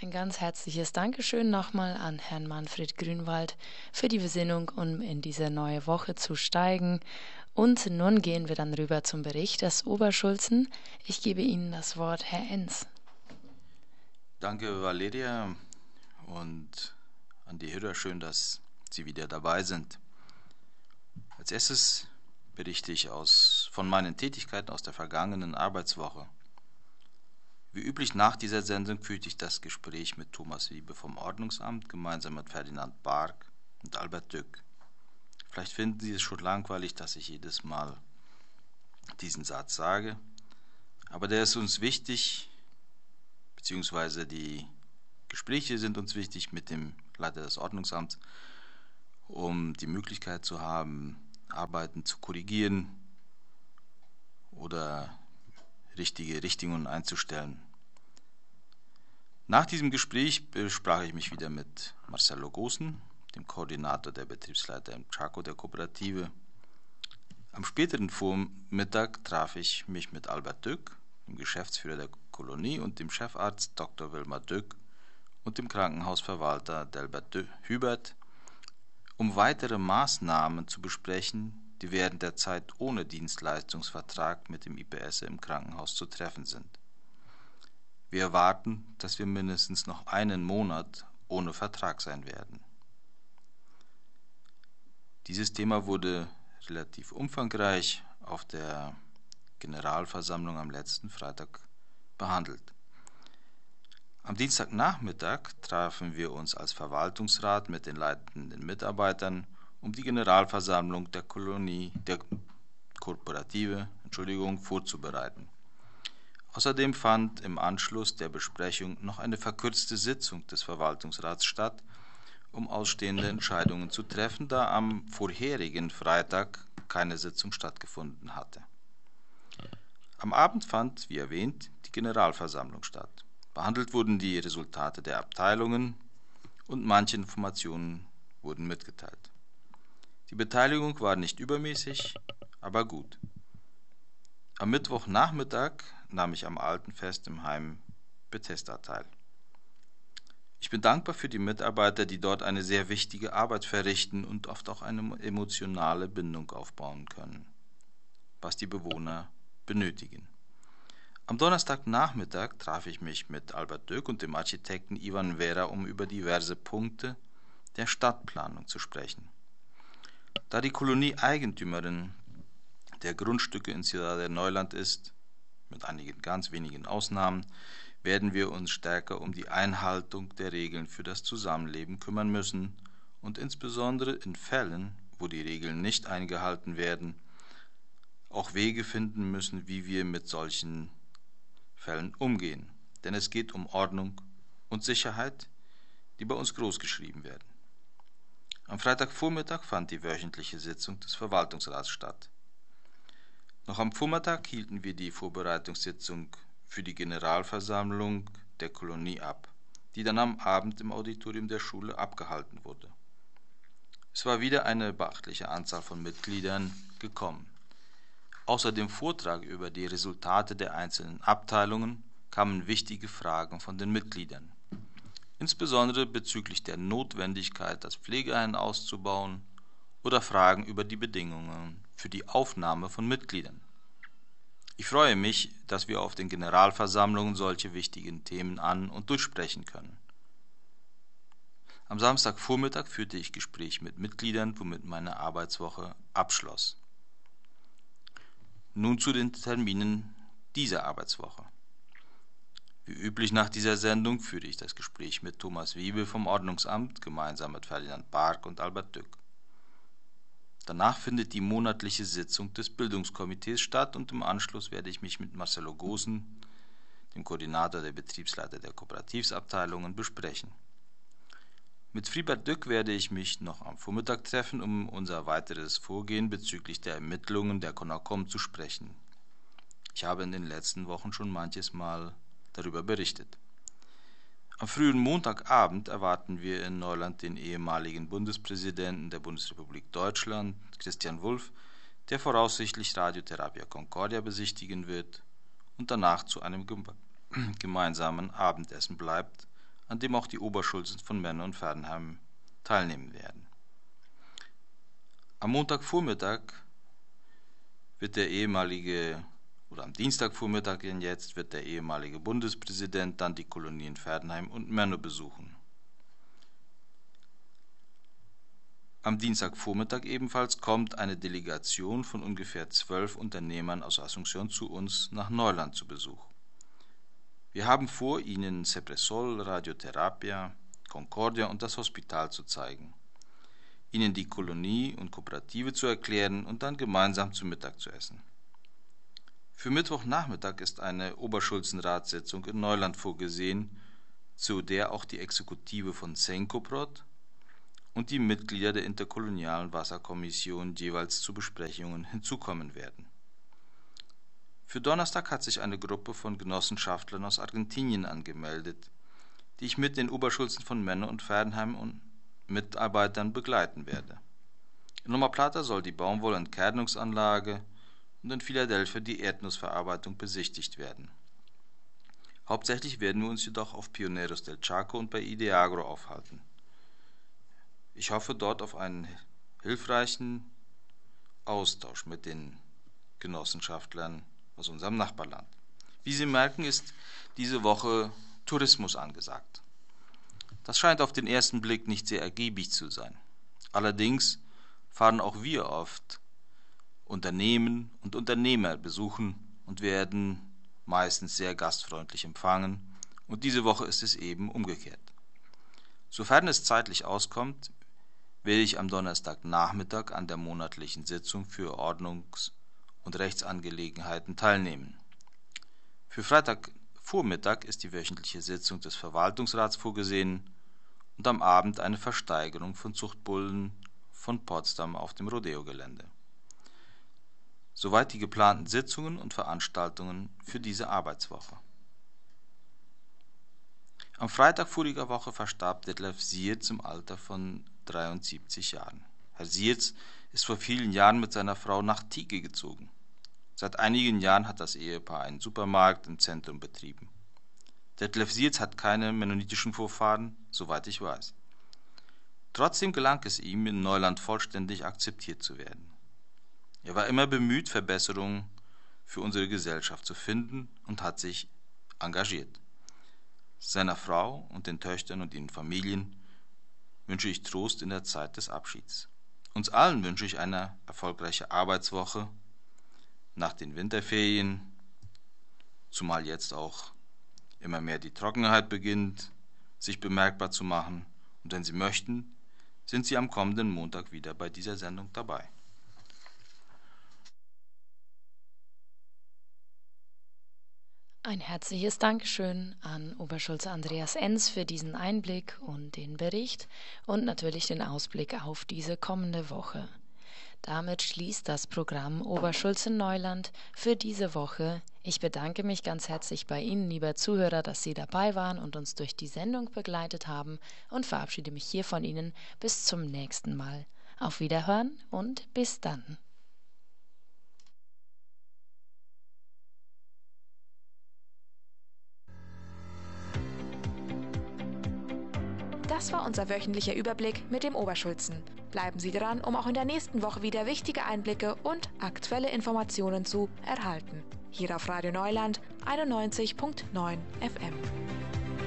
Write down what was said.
Ein ganz herzliches Dankeschön nochmal an Herrn Manfred Grünwald für die Besinnung, um in diese neue Woche zu steigen. Und nun gehen wir dann rüber zum Bericht des Oberschulzen. Ich gebe Ihnen das Wort, Herr Enz. Danke, Valeria, und an die Hörer, schön, dass Sie wieder dabei sind. Als erstes berichte ich von meinen Tätigkeiten aus der vergangenen Arbeitswoche. Wie üblich nach dieser Sendung führte ich das Gespräch mit Thomas Wiebe vom Ordnungsamt gemeinsam mit Ferdinand Barg und Albert Dück. Vielleicht finden Sie es schon langweilig, dass ich jedes Mal diesen Satz sage, aber der ist uns wichtig, beziehungsweise die Gespräche sind uns wichtig mit dem Leiter des Ordnungsamts, um die Möglichkeit zu haben, Arbeiten zu korrigieren oder richtige Richtungen einzustellen. Nach diesem Gespräch besprach ich mich wieder mit Marcelo Gosen, dem Koordinator der Betriebsleiter im Chaco der Kooperative. Am späteren Vormittag traf ich mich mit Albert Dück, dem Geschäftsführer der Kolonie, und dem Chefarzt Dr. Wilmar Dück und dem Krankenhausverwalter Delbert Hubert, um weitere Maßnahmen zu besprechen, die während der Zeit ohne Dienstleistungsvertrag mit dem IPS im Krankenhaus zu treffen sind. Wir erwarten, dass wir mindestens noch einen Monat ohne Vertrag sein werden. Dieses Thema wurde relativ umfangreich auf der Generalversammlung am letzten Freitag behandelt. Am Dienstagnachmittag trafen wir uns als Verwaltungsrat mit den leitenden Mitarbeitern, um die Generalversammlung der Kooperative vorzubereiten. Außerdem fand im Anschluss der Besprechung noch eine verkürzte Sitzung des Verwaltungsrats statt, um ausstehende Entscheidungen zu treffen, da am vorherigen Freitag keine Sitzung stattgefunden hatte. Am Abend fand, wie erwähnt, die Generalversammlung statt. Behandelt wurden die Resultate der Abteilungen und manche Informationen wurden mitgeteilt. Die Beteiligung war nicht übermäßig, aber gut. Am Mittwochnachmittag nahm ich am Altenfest im Heim Bethesda teil. Ich bin dankbar für die Mitarbeiter, die dort eine sehr wichtige Arbeit verrichten und oft auch eine emotionale Bindung aufbauen können, was die Bewohner benötigen. Am Donnerstagnachmittag traf ich mich mit Albert Dück und dem Architekten Ivan Vera, um über diverse Punkte der Stadtplanung zu sprechen. Da die Kolonie Eigentümerin der Grundstücke in Ciudad del Neuland ist, mit einigen ganz wenigen Ausnahmen, werden wir uns stärker um die Einhaltung der Regeln für das Zusammenleben kümmern müssen und insbesondere in Fällen, wo die Regeln nicht eingehalten werden, auch Wege finden müssen, wie wir mit solchen Fällen umgehen. Denn es geht um Ordnung und Sicherheit, die bei uns großgeschrieben werden. Am Freitagvormittag fand die wöchentliche Sitzung des Verwaltungsrats statt. Noch am Vormittag hielten wir die Vorbereitungssitzung für die Generalversammlung der Kolonie ab, die dann am Abend im Auditorium der Schule abgehalten wurde. Es war wieder eine beachtliche Anzahl von Mitgliedern gekommen. Außer dem Vortrag über die Resultate der einzelnen Abteilungen kamen wichtige Fragen von den Mitgliedern, insbesondere bezüglich der Notwendigkeit, das Pflegeheim auszubauen, oder Fragen über die Bedingungen für die Aufnahme von Mitgliedern. Ich freue mich, dass wir auf den Generalversammlungen solche wichtigen Themen an- und durchsprechen können. Am Samstagvormittag führte ich Gespräche mit Mitgliedern, womit meine Arbeitswoche abschloss. Nun zu den Terminen dieser Arbeitswoche. Wie üblich nach dieser Sendung führe ich das Gespräch mit Thomas Wiebe vom Ordnungsamt gemeinsam mit Ferdinand Barg und Albert Dück. Danach findet die monatliche Sitzung des Bildungskomitees statt und im Anschluss werde ich mich mit Marcelo Gosen, dem Koordinator der Betriebsleiter der Kooperativsabteilungen, besprechen. Mit Friedbert Dück werde ich mich noch am Vormittag treffen, um unser weiteres Vorgehen bezüglich der Ermittlungen der CONACOM zu sprechen. Ich habe in den letzten Wochen schon manches Mal darüber berichtet. Am frühen Montagabend erwarten wir in Neuland den ehemaligen Bundespräsidenten der Bundesrepublik Deutschland, Christian Wulff, der voraussichtlich Radio Terapia Concordia besichtigen wird und danach zu einem gemeinsamen Abendessen bleibt, an dem auch die Oberschulzen von Menne und Ferdenheim teilnehmen werden. Am Montagvormittag wird am Dienstagvormittag jetzt wird der ehemalige Bundespräsident dann die Kolonien Ferdenheim und Menne besuchen. Am Dienstagvormittag ebenfalls kommt eine Delegation von ungefähr 12 Unternehmern aus Asunción zu uns nach Neuland zu Besuch. Wir haben vor, ihnen Cepresol, Radioterapia, Concordia und das Hospital zu zeigen, ihnen die Kolonie und Kooperative zu erklären und dann gemeinsam zu Mittag zu essen. Für Mittwochnachmittag ist eine Oberschulzenratssitzung in Neuland vorgesehen, zu der auch die Exekutive von Senkoprod und die Mitglieder der interkolonialen Wasserkommission jeweils zu Besprechungen hinzukommen werden. Für Donnerstag hat sich eine Gruppe von Genossenschaftlern aus Argentinien angemeldet, die ich mit den Oberschulzen von Menne und Ferdenheim und Mitarbeitern begleiten werde. In Loma Plata soll die Baumwollentkernungsanlage und in Philadelphia die Erdnussverarbeitung besichtigt werden. Hauptsächlich werden wir uns jedoch auf Pioneros del Chaco und bei Ideagro aufhalten. Ich hoffe dort auf einen hilfreichen Austausch mit den Genossenschaftlern aus unserem Nachbarland. Wie Sie merken, ist diese Woche Tourismus angesagt. Das scheint auf den ersten Blick nicht sehr ergiebig zu sein. Allerdings fahren auch wir oft Unternehmen und Unternehmer besuchen und werden meistens sehr gastfreundlich empfangen, und diese Woche ist es eben umgekehrt. Sofern es zeitlich auskommt, werde ich am Donnerstagnachmittag an der monatlichen Sitzung für Ordnungs- und Rechtsangelegenheiten teilnehmen. Für Freitagvormittag ist die wöchentliche Sitzung des Verwaltungsrats vorgesehen und am Abend eine Versteigerung von Zuchtbullen von Potsdam auf dem Rodeo-Gelände. Soweit die geplanten Sitzungen und Veranstaltungen für diese Arbeitswoche. Am Freitag voriger Woche verstarb Detlef Siertz im Alter von 73 Jahren. Herr Siertz ist vor vielen Jahren mit seiner Frau nach Tieke gezogen. Seit einigen Jahren hat das Ehepaar einen Supermarkt im Zentrum betrieben. Detlef Siertz hat keine mennonitischen Vorfahren, soweit ich weiß. Trotzdem gelang es ihm, in Neuland vollständig akzeptiert zu werden. Er war immer bemüht, Verbesserungen für unsere Gesellschaft zu finden und hat sich engagiert. Seiner Frau und den Töchtern und ihren Familien wünsche ich Trost in der Zeit des Abschieds. Uns allen wünsche ich eine erfolgreiche Arbeitswoche nach den Winterferien, zumal jetzt auch immer mehr die Trockenheit beginnt, sich bemerkbar zu machen. Und wenn Sie möchten, sind Sie am kommenden Montag wieder bei dieser Sendung dabei. Ein herzliches Dankeschön an Oberschulze Andreas Enz für diesen Einblick und den Bericht und natürlich den Ausblick auf diese kommende Woche. Damit schließt das Programm Oberschulze Neuland für diese Woche. Ich bedanke mich ganz herzlich bei Ihnen, lieber Zuhörer, dass Sie dabei waren und uns durch die Sendung begleitet haben, und verabschiede mich hier von Ihnen bis zum nächsten Mal. Auf Wiederhören und bis dann. Das war unser wöchentlicher Überblick mit dem Oberschulzen. Bleiben Sie dran, um auch in der nächsten Woche wieder wichtige Einblicke und aktuelle Informationen zu erhalten. Hier auf Radio Neuland 91.9 FM.